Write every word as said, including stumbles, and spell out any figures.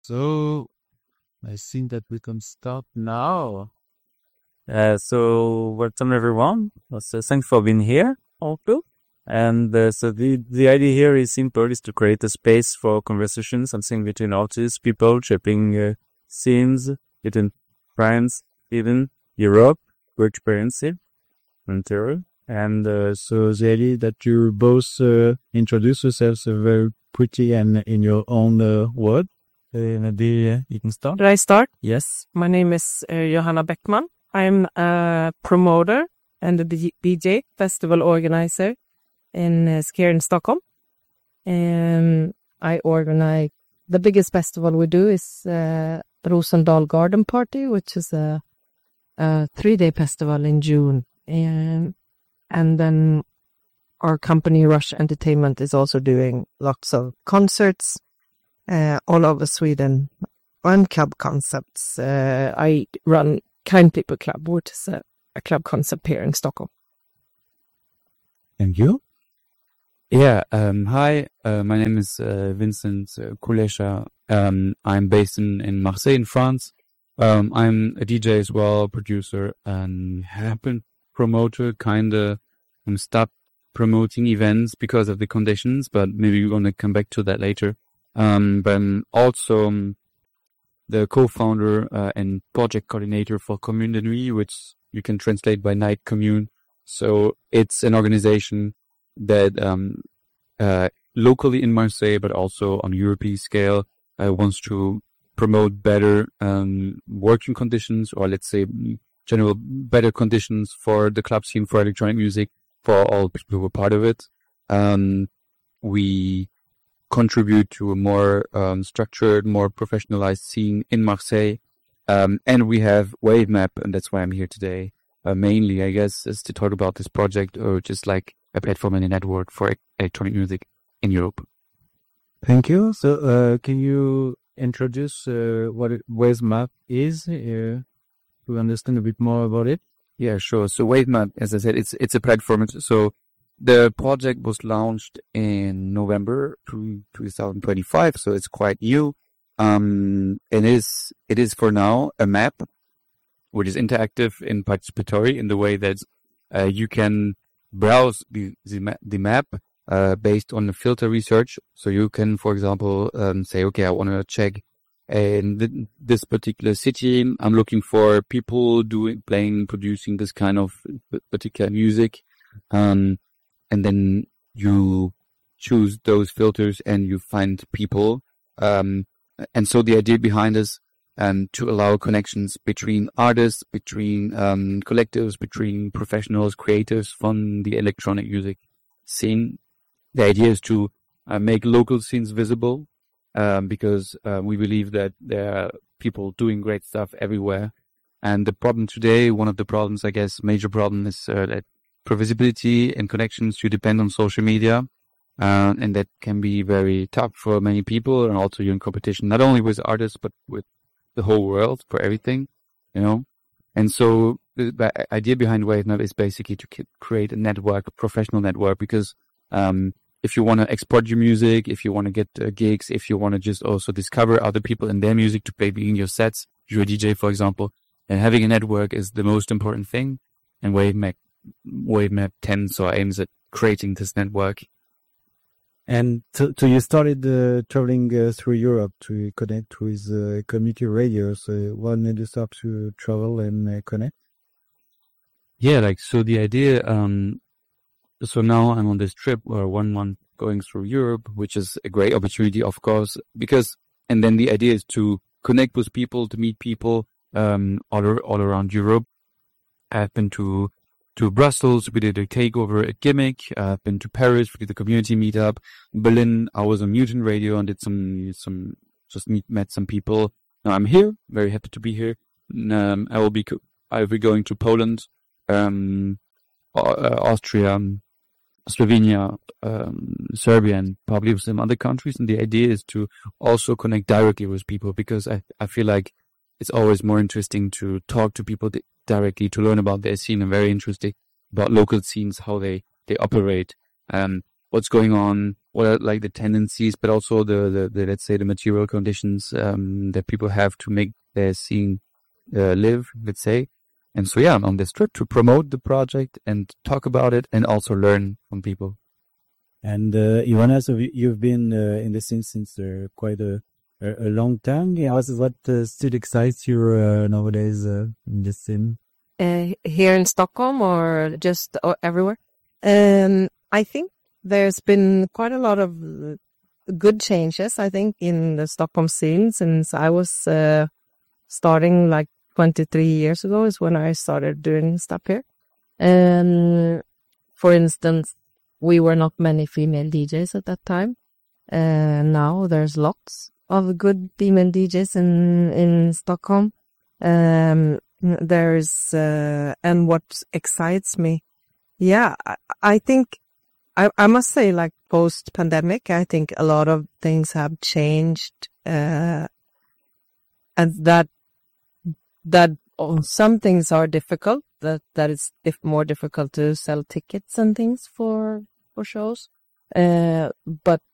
So I think that we can start now. Uh, so welcome everyone. So thanks for being here, also. And uh, so the the idea here is simple: is to create a space for conversation, something between artists, people shaping uh, scenes between France, even Europe, we're experiencing Ontario. And uh, so the idea that you both uh, introduce yourselves uh, very pretty and in your own uh, word. Uh, maybe uh, you can start. Should I start? Yes. My name is uh, Johanna Beckman. I'm a promoter and a D J festival organizer in uh, here in Stockholm. And I organize the biggest festival we do is uh, Rosendal Garden Party, which is a, a three-day festival in June. And and then our company Rush Entertainment is also doing lots of concerts uh, all over Sweden and club concepts. Uh, I run Kind People Club, which is a, a club concept here in Stockholm. And you? Yeah, um, hi, uh, my name is uh, Vincent uh, Kulesha. Um, I'm based in, in Marseille, in France. Um, I'm a D J as well, producer, and happen promoter, kind of um, stopped promoting events because of the conditions, but maybe we're going to come back to that later. Um, but I'm also um, the co-founder uh, and project coordinator for Commune de Nuit, which you can translate by Night Commune. So it's an organization that um, uh, locally in Marseille, but also on European scale, uh, wants to promote better um, working conditions, or let's say general better conditions for the club scene for electronic music for all people who are part of it. Um, we contribute to a more um, structured, more professionalized scene in Marseille, um, and we have WaveMap, and that's why I'm here today. Uh, mainly, I guess, is to talk about this project, or just like a platform and a network for electronic music in Europe. Thank you. So, uh, can you introduce uh, what WaveMap is uh, to understand a bit more about it? Yeah, sure. So WaveMap, as I said, it's it's a platform. So the project was launched in November two thousand twenty-five, so it's quite new. Um, it is it is for now a map, which is interactive and participatory in the way that uh, you can browse the the, ma- the map uh, based on the filter research. So you can, for example, um, say, okay, I want to check in th- this particular city. I'm looking for people doing, playing, producing this kind of particular music, um, and then you choose those filters and you find people. Um, and so the idea behind this. And to allow connections between artists, between um, collectives, between professionals, creators from the electronic music scene. The idea is to uh, make local scenes visible, um, because uh, we believe that there are people doing great stuff everywhere. And the problem today, one of the problems, I guess, major problem is uh, that for visibility and connections, you depend on social media. Uh, and that can be very tough for many people, and also you're in competition, not only with artists, but with the whole world for everything, you know. And so the, the idea behind WaveMap is basically to k- create a network, a professional network, because um, if you want to export your music, if you want to get uh, gigs, if you want to just also discover other people and their music to play in your sets, you're a D J, for example, and having a network is the most important thing. And WaveMap, WaveMap tends or aims at creating this network. And so, so you started uh, traveling uh, through Europe to connect with uh, community radio. So what made you start to travel and uh, connect? Yeah, like, so the idea, um, so now I'm on this trip or one month going through Europe, which is a great opportunity, of course, because, and then the idea is to connect with people, to meet people, um, all, all around Europe. I've been to to Brussels, we did a takeover at Gimmick. Uh, I've been to Paris, we did the community meetup. Berlin, I was on Mutant Radio and did some, some, just meet, met some people. Now I'm here, very happy to be here. Um, I will be, co- I'll be going to Poland, um, uh, Austria, Slovenia, um, Serbia, and probably some other countries. And the idea is to also connect directly with people, because I, I feel like it's always more interesting to talk to people di- directly, to learn about their scene, and very interesting about local scenes, how they, they operate, um, what's going on, what are like the tendencies, but also the, the, the let's say the material conditions um, that people have to make their scene uh, live, let's say. And so, yeah, I'm on this trip to promote the project and talk about it and also learn from people. And uh, Ioana, so you've been uh, in the scene since uh, quite a, a, a long time. Yeah, what, what uh, still excites you uh, nowadays uh, in the scene? Uh, here in Stockholm or just or everywhere? Um, I think there's been quite a lot of good changes, I think, in the Stockholm scene since I was uh, starting like twenty-three years ago is when I started doing stuff here. And for instance, we were not many female D Js at that time. Uh, now there's lots of good female D Js in, in Stockholm. Um, there's, uh, and what excites me, yeah, I, I think, I, I must say, like post pandemic, I think a lot of things have changed, uh, and that, that oh, some things are difficult, that, that it's dif- more difficult to sell tickets and things for, for shows. Uh, but